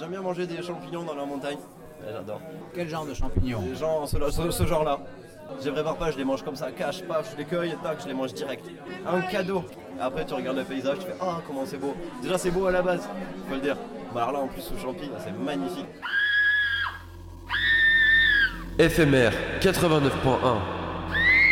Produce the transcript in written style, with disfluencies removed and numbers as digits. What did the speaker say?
J'aime bien manger des champignons dans la montagne. Ouais, j'adore. Quel genre de champignons? Les gens, ce genre-là. Je les prépare pas, je les mange comme ça, cache, paf, je les cueille, tac, je les mange direct. Un cadeau. Après tu regardes le paysage, tu fais ah comment c'est beau. Déjà c'est beau à la base, faut le dire. Bah alors là en plus sous champi, c'est magnifique. FMR 89.1